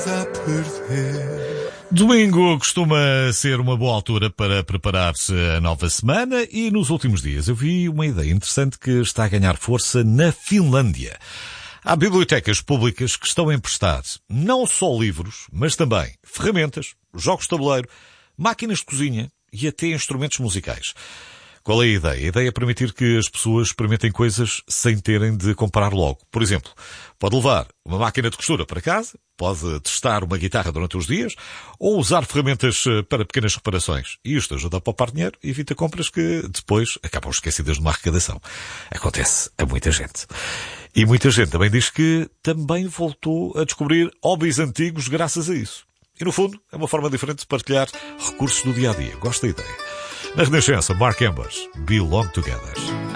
a perder. Domingo costuma ser uma boa altura para preparar-se a nova semana e nos últimos dias eu vi uma ideia interessante que está a ganhar força na Finlândia. Há bibliotecas públicas que estão a emprestar não só livros, mas também ferramentas, jogos de tabuleiro, máquinas de cozinha e até instrumentos musicais. Qual é a ideia? A ideia é permitir que as pessoas experimentem coisas sem terem de comprar logo. Por exemplo, pode levar uma máquina de costura para casa, pode testar uma guitarra durante os dias ou usar ferramentas para pequenas reparações. E isto ajuda a poupar dinheiro e evita compras que depois acabam esquecidas numa arrecadação. Acontece a muita gente. E muita gente também diz que também voltou a descobrir hobbies antigos graças a isso. E no fundo, é uma forma diferente de partilhar recursos do dia-a-dia. Gosto da ideia. Na Renascença, Mark Ambers, Belong Together.